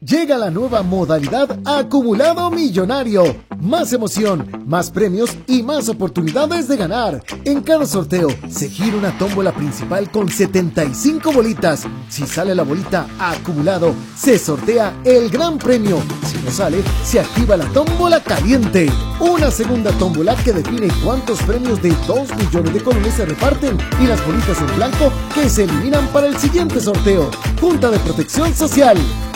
Llega la nueva modalidad Acumulado Millonario. Más emoción, más premios y más oportunidades de ganar. En cada sorteo se gira una tómbola principal con 75 bolitas. Si sale la bolita Acumulado, se sortea el gran premio. Si no sale, se activa la tómbola caliente. Una segunda tómbola que define cuántos premios de 2 millones de colones se reparten y las bolitas en blanco que se eliminan para el siguiente sorteo. Junta de Protección Social.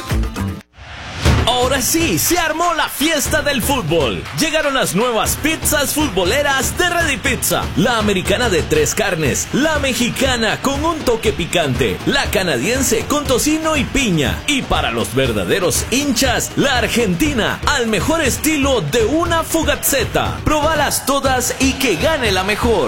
Ahora sí, se armó la fiesta del fútbol. Llegaron las nuevas pizzas futboleras de Ready Pizza. La americana de 3 carnes, la mexicana con un toque picante, la canadiense con tocino y piña. Y para los verdaderos hinchas, la argentina al mejor estilo de una fugazzetta. Probalas todas y que gane la mejor.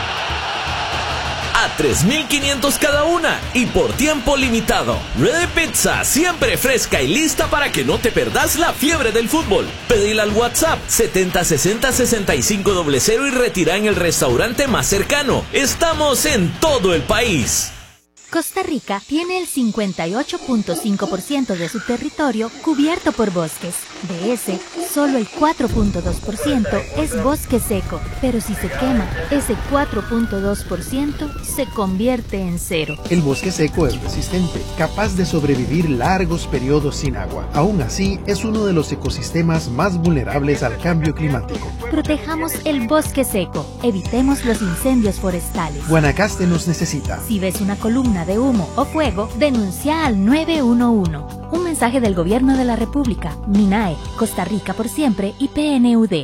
A 3,500 cada una y por tiempo limitado. Ready Pizza, siempre fresca y lista para que no te perdas la fiebre del fútbol. Pedila al WhatsApp 7060-6500 y retira en el restaurante más cercano. Estamos en todo el país. Costa Rica tiene el 58.5% de su territorio cubierto por bosques. De ese, solo el 4.2% es bosque seco, pero si se quema, ese 4.2% se convierte en cero. El bosque seco es resistente, capaz de sobrevivir largos periodos sin agua. Aún así, es uno de los ecosistemas más vulnerables al cambio climático. Protejamos el bosque seco, evitemos los incendios forestales. Guanacaste nos necesita. Si ves una columna de humo o fuego, denuncia al 911. Un mensaje del Gobierno de la República, MINAE, Costa Rica por siempre y PNUD.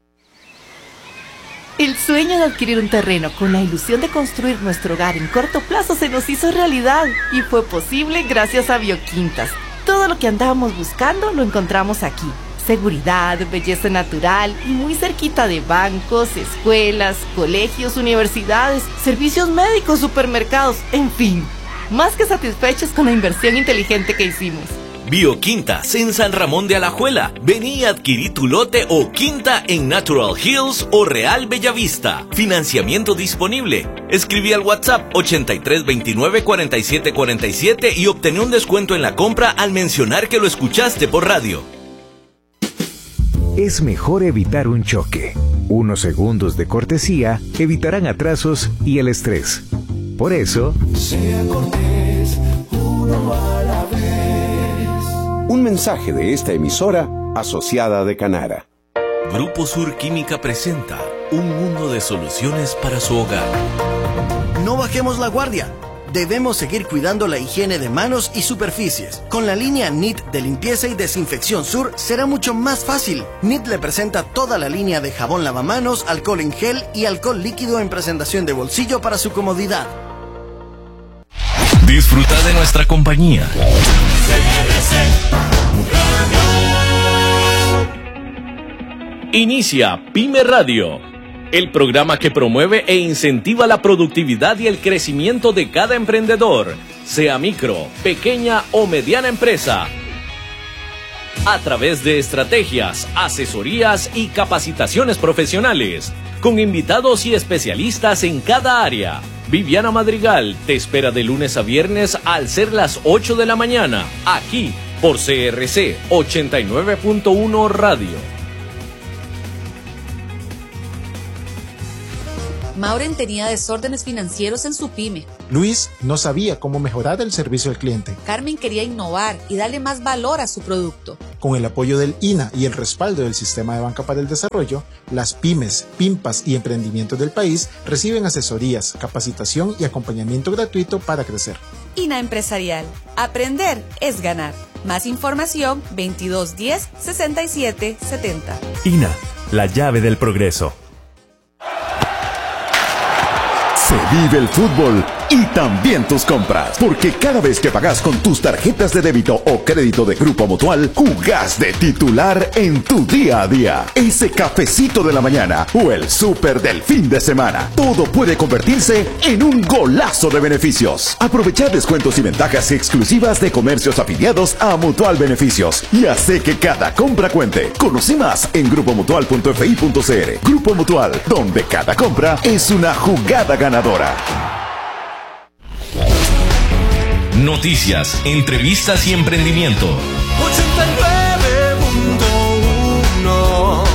El sueño de adquirir un terreno con la ilusión de construir nuestro hogar en corto plazo se nos hizo realidad y fue posible gracias a Bioquintas. Todo lo que andábamos buscando lo encontramos aquí. Seguridad, belleza natural y muy cerquita de bancos, escuelas, colegios, universidades, servicios médicos, supermercados, en fin. Más que satisfechos con la inversión inteligente que hicimos. Bioquintas en San Ramón de Alajuela. Vení y adquirí tu lote o quinta en Natural Hills o Real Bellavista. Financiamiento disponible. Escribí al WhatsApp 8329-4747 y obtené un descuento en la compra al mencionar que lo escuchaste por radio. Es mejor evitar un choque. Unos segundos de cortesía evitarán atrasos y el estrés. Por eso, sea cortés, uno a la vez. Un mensaje de esta emisora asociada de Canara. Grupo Sur Química presenta un mundo de soluciones para su hogar. No bajemos la guardia. Debemos seguir cuidando la higiene de manos y superficies. Con la línea NIT de limpieza y desinfección Sur será mucho más fácil. NIT le presenta toda la línea de jabón lavamanos, alcohol en gel y alcohol líquido en presentación de bolsillo para su comodidad. Disfruta de nuestra compañía. Inicia Pyme Radio, el programa que promueve e incentiva la productividad y el crecimiento de cada emprendedor, sea micro, pequeña o mediana empresa, a través de estrategias, asesorías y capacitaciones profesionales, con invitados y especialistas en cada área. Viviana Madrigal te espera de lunes a viernes al ser las 8 de la mañana, aquí por CRC 89.1 Radio. Mauren tenía desórdenes financieros en su pyme. Luis no sabía cómo mejorar el servicio al cliente. Carmen quería innovar y darle más valor a su producto. Con el apoyo del INA y el respaldo del Sistema de Banca para el Desarrollo, las pymes, PIMPAS y emprendimientos del país reciben asesorías, capacitación y acompañamiento gratuito para crecer. INA Empresarial. Aprender es ganar. Más información 2210 6770. INA, la llave del progreso. Se vive el fútbol y también tus compras, porque cada vez que pagas con tus tarjetas de débito o crédito de Grupo Mutual, jugás de titular en tu día a día. Ese cafecito de la mañana o el súper del fin de semana, todo puede convertirse en un golazo de beneficios. Aprovechar descuentos y ventajas exclusivas de comercios afiliados a Mutual Beneficios y hace que cada compra cuente. Conoce más en grupomutual.fi.cr. Grupo Mutual, donde cada compra es una jugada ganadora. Noticias, entrevistas y emprendimiento. 89.1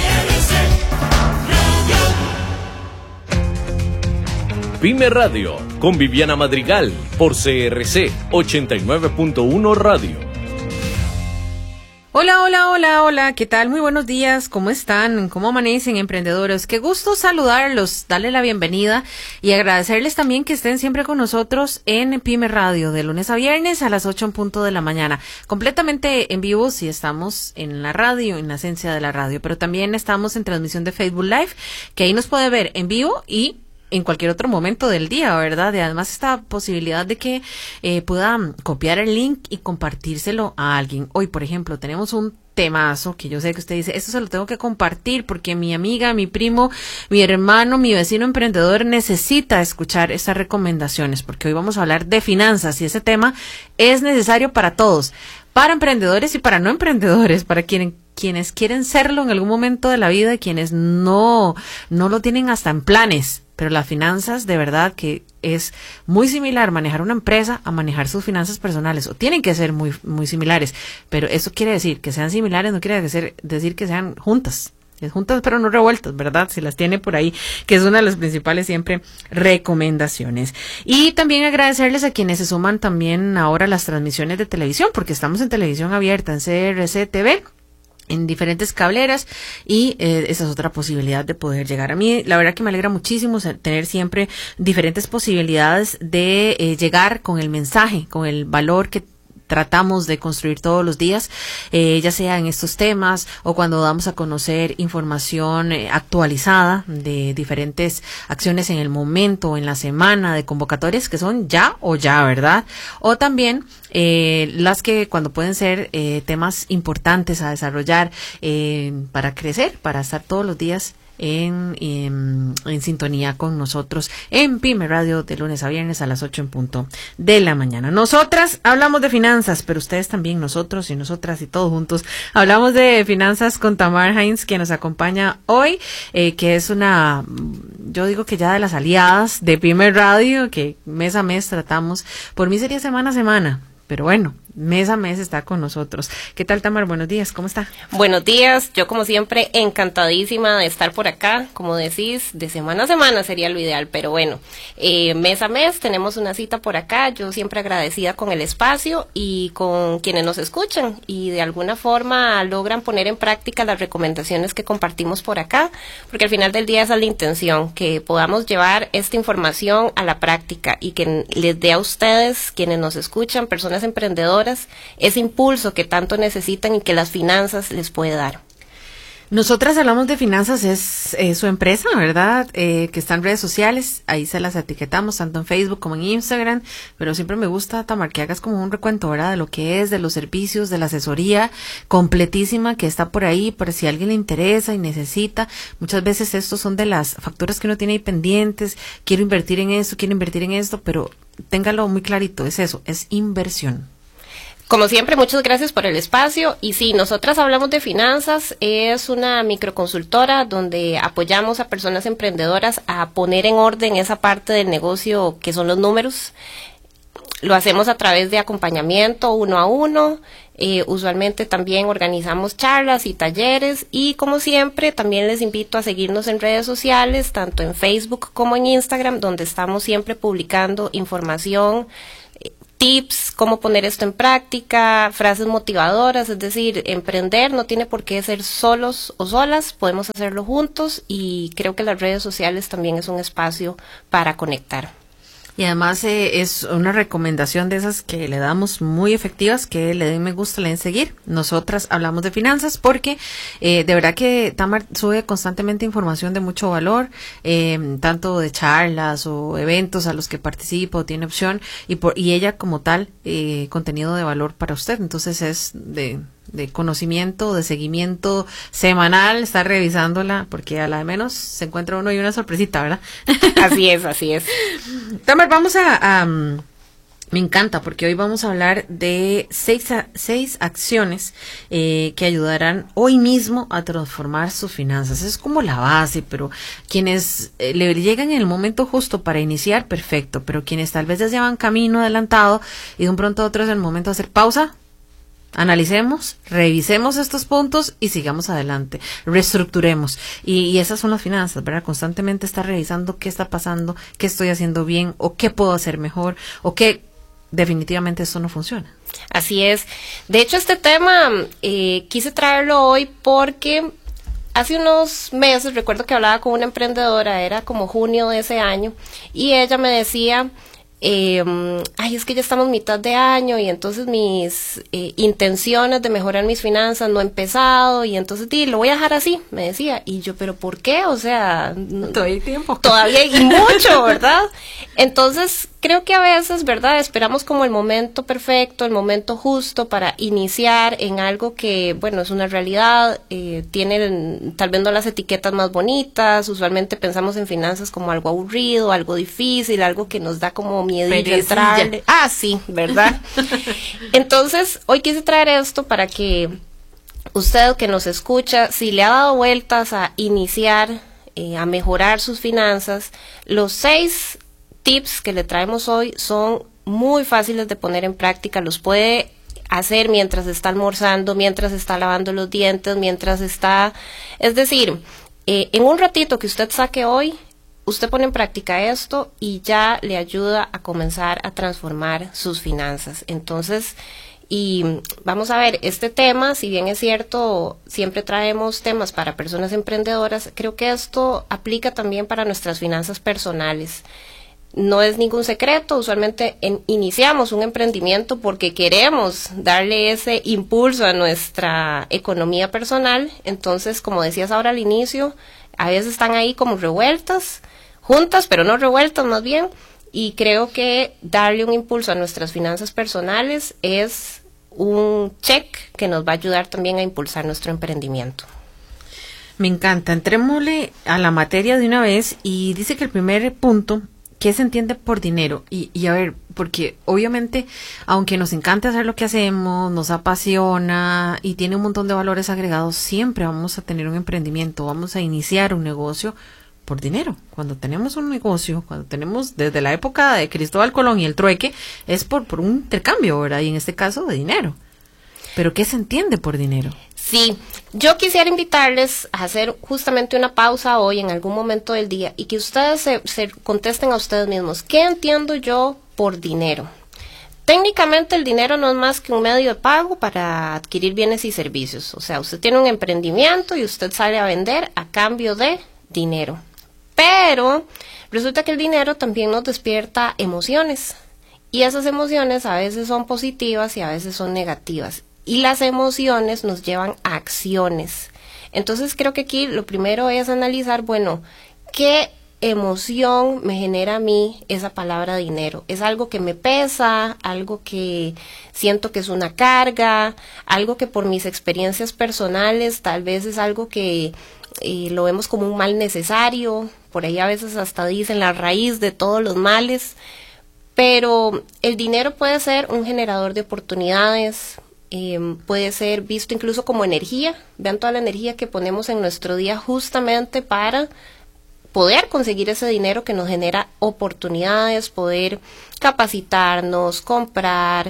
Pyme Radio, con Viviana Madrigal, por CRC 89.1 Radio. Hola, hola, hola, hola, ¿qué tal? Muy buenos días, ¿cómo están? ¿Cómo amanecen, emprendedores? Qué gusto saludarlos, darle la bienvenida y agradecerles también que estén siempre con nosotros en Pyme Radio, de lunes a viernes a las 8:00 de la mañana. Completamente en vivo si estamos en la radio, en la esencia de la radio, pero también estamos en transmisión de Facebook Live, que ahí nos puede ver en vivo y en cualquier otro momento del día, ¿verdad? Y además esta posibilidad de que pueda copiar el link y compartírselo a alguien. Hoy, por ejemplo, tenemos un temazo que yo sé que usted dice, esto se lo tengo que compartir porque mi amiga, mi primo, mi hermano, mi vecino emprendedor necesita escuchar estas recomendaciones, porque hoy vamos a hablar de finanzas y ese tema es necesario para todos, para emprendedores y para no emprendedores, para quienes quieren serlo en algún momento de la vida y quienes no lo tienen hasta en planes. Pero las finanzas, de verdad que es muy similar manejar una empresa a manejar sus finanzas personales, o tienen que ser muy, muy similares, pero eso quiere decir que sean similares, no quiere decir que sean juntas pero no revueltas, ¿verdad? Si las tiene por ahí, que es una de las principales siempre recomendaciones. Y también agradecerles a quienes se suman también ahora a las transmisiones de televisión, porque estamos en televisión abierta, en CRC TV, en diferentes cableras, y esa es otra posibilidad de poder llegar. A mí la verdad que me alegra muchísimo tener siempre diferentes posibilidades de llegar con el mensaje, con el valor que tratamos de construir todos los días, ya sea en estos temas o cuando damos a conocer información actualizada de diferentes acciones en el momento, en la semana, de convocatorias que son ya, ¿verdad? O también las que cuando pueden ser temas importantes a desarrollar para crecer, para estar todos los días en sintonía con nosotros en Pyme Radio de lunes a viernes a las 8:00 de la mañana. Nosotras hablamos de finanzas, pero ustedes también, nosotros y nosotras y todos juntos hablamos de finanzas con Tamar Heinz, que nos acompaña hoy, que es yo digo que ya de las aliadas de Pyme Radio, que mes a mes tratamos. Por mí sería semana a semana, pero bueno, mes a mes está con nosotros. ¿Qué tal, Tamar? Buenos días, ¿cómo está? Buenos días, yo como siempre encantadísima de estar por acá, como decís, de semana a semana sería lo ideal, pero bueno, mes a mes tenemos una cita por acá, yo siempre agradecida con el espacio y con quienes nos escuchan y de alguna forma logran poner en práctica las recomendaciones que compartimos por acá, porque al final del día esa es la intención, que podamos llevar esta información a la práctica y que les dé a ustedes, quienes nos escuchan, personas emprendedoras, ese impulso que tanto necesitan y que las finanzas les puede dar. Nosotras hablamos de finanzas, es su empresa, ¿verdad? Que está en redes sociales, ahí se las etiquetamos, tanto en Facebook como en Instagram, pero siempre me gusta, Tamar, que hagas como un recuento, ¿verdad? De lo que es, de los servicios, de la asesoría completísima que está por ahí, por si a alguien le interesa y necesita. Muchas veces estos son de las facturas que uno tiene ahí pendientes, quiero invertir en esto, pero téngalo muy clarito, es eso, es inversión. Como siempre, muchas gracias por el espacio. Y sí, nosotras hablamos de finanzas, es una microconsultora donde apoyamos a personas emprendedoras a poner en orden esa parte del negocio que son los números. Lo hacemos a través de acompañamiento 1 a 1. Usualmente también organizamos charlas y talleres y como siempre también les invito a seguirnos en redes sociales, tanto en Facebook como en Instagram, donde estamos siempre publicando información, tips, cómo poner esto en práctica, frases motivadoras, es decir, emprender no tiene por qué ser solos o solas, podemos hacerlo juntos y creo que las redes sociales también es un espacio para conectar. Y además es una recomendación de esas que le damos muy efectivas, que le den me gusta, le den seguir. Nosotras hablamos de finanzas porque de verdad que Tamar sube constantemente información de mucho valor, tanto de charlas o eventos a los que participa o tiene opción, y ella como tal, contenido de valor para usted. Entonces es de conocimiento, de seguimiento semanal, estar revisándola, porque a la de menos se encuentra uno y una sorpresita, ¿verdad? Así es, así es. Tamar, vamos a Me encanta porque hoy vamos a hablar de seis acciones que ayudarán hoy mismo a transformar sus finanzas. Es como la base, pero quienes le llegan en el momento justo para iniciar, perfecto, pero quienes tal vez ya llevan camino adelantado y de un pronto a otro es el momento de hacer pausa, analicemos, revisemos estos puntos y sigamos adelante, reestructuremos. Y esas son las finanzas, ¿verdad? Constantemente estar revisando qué está pasando, qué estoy haciendo bien o qué puedo hacer mejor o qué definitivamente eso no funciona. Así es. De hecho, este tema quise traerlo hoy porque hace unos meses recuerdo que hablaba con una emprendedora, era como junio de ese año, y ella me decía, es que ya estamos mitad de año y entonces mis intenciones de mejorar mis finanzas no he empezado y entonces lo voy a dejar así, me decía. Y yo, ¿pero por qué? O sea, todavía hay tiempo. Todavía hay mucho, ¿verdad? Entonces, creo que a veces, ¿verdad? Esperamos como el momento perfecto, el momento justo para iniciar en algo que, bueno, es una realidad, tiene tal vez no las etiquetas más bonitas, usualmente pensamos en finanzas como algo aburrido, algo difícil, algo que nos da como miedo entrarle. Ah, sí, ¿verdad? Entonces, hoy quise traer esto para que usted que nos escucha, si le ha dado vueltas a iniciar, a mejorar sus finanzas, los 6 tips que le traemos hoy son muy fáciles de poner en práctica, los puede hacer mientras está almorzando, mientras está lavando los dientes, mientras está, es decir, en un ratito que usted saque hoy, usted pone en práctica esto y ya le ayuda a comenzar a transformar sus finanzas. Entonces, y vamos a ver, este tema, si bien es cierto, siempre traemos temas para personas emprendedoras, creo que esto aplica también para nuestras finanzas personales. No es ningún secreto, usualmente iniciamos un emprendimiento porque queremos darle ese impulso a nuestra economía personal. Entonces, como decías ahora al inicio, a veces están ahí como revueltas, juntas, pero no revueltas más bien. Y creo que darle un impulso a nuestras finanzas personales es un check que nos va a ayudar también a impulsar nuestro emprendimiento. Me encanta, entrémosle a la materia de una vez y dice que el primer punto, ¿qué se entiende por dinero? Y a ver, porque obviamente, aunque nos encanta hacer lo que hacemos, nos apasiona y tiene un montón de valores agregados, siempre vamos a tener un emprendimiento, vamos a iniciar un negocio por dinero. Cuando tenemos un negocio, cuando tenemos desde la época de Cristóbal Colón y el trueque, es por un intercambio, ¿verdad? Y en este caso de dinero. ¿Pero qué se entiende por dinero? Sí, yo quisiera invitarles a hacer justamente una pausa hoy en algún momento del día y que ustedes se contesten a ustedes mismos. ¿Qué entiendo yo por dinero? Técnicamente el dinero no es más que un medio de pago para adquirir bienes y servicios. O sea, usted tiene un emprendimiento y usted sale a vender a cambio de dinero. Pero resulta que el dinero también nos despierta emociones. Y esas emociones a veces son positivas y a veces son negativas. Y las emociones nos llevan a acciones. Entonces creo que aquí lo primero es analizar, bueno, ¿qué emoción me genera a mí esa palabra dinero? ¿Es algo que me pesa? ¿Algo que siento que es una carga? ¿Algo que por mis experiencias personales tal vez es algo que lo vemos como un mal necesario? Por ahí a veces hasta dicen la raíz de todos los males. Pero el dinero puede ser un generador de oportunidades, puede ser visto incluso como energía. Vean toda la energía que ponemos en nuestro día justamente para poder conseguir ese dinero que nos genera oportunidades, poder capacitarnos, comprar.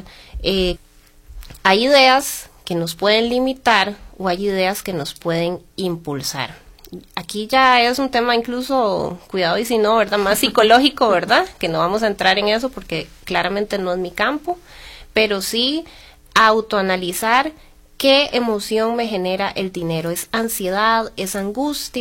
Hay ideas que nos pueden limitar o hay ideas que nos pueden impulsar. Aquí ya es un tema incluso, cuidado y si no, ¿verdad? Más psicológico, ¿verdad? Que no vamos a entrar en eso porque claramente no es mi campo, pero sí autoanalizar qué emoción me genera el dinero. ¿Es ansiedad? ¿Es angustia?